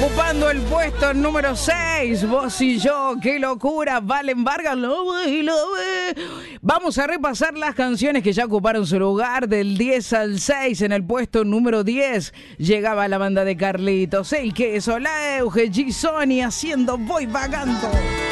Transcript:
ocupando el puesto número 6. Vos y yo, qué locura. Valen Vargas, lo ve. Vamos a repasar las canciones que ya ocuparon su lugar del 10 al 6. En el puesto número 10 llegaba la banda de Carlitos, el Queso, la Euge, G-Sony haciendo Voy Vagando.